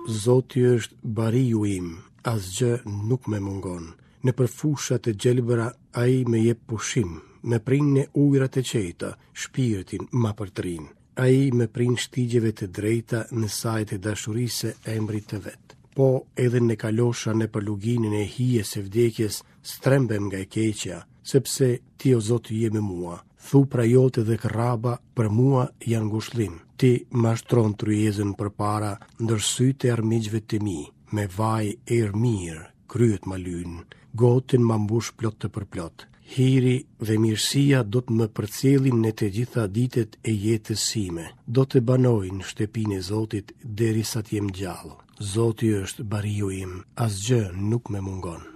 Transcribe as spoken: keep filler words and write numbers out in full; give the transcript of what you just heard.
Zoti është bariu im, asgjë nuk më mungon. Në përfushat e gjelbëra ai më jep pushim, më prin në ujrat e qeta, shpirtin ma përtrin. Ai më prin shtigjeve të drejta në sajt e dashurisë e emrit të vet. Po edhe në kalosha në përluginën e hijes e vdekjes, strembem nga e keqja, sepse ti o Zoti je me mua. Thupra jote dhe krraba për mua janë ngushëllim. Ti mashtron tryezën përpara ndër sytë e armiqve të mi. Me vaj erë mirë, kryet ma lynë, gotin ma mbush plot të përplot. Hiri dhe mirësia do të më përcjellin në të gjitha ditët e jetës sime. Do të banoj në shtëpinë e Zotit derisa të jem gjallë. Zoti është bariu im, asgjë nuk më mungon.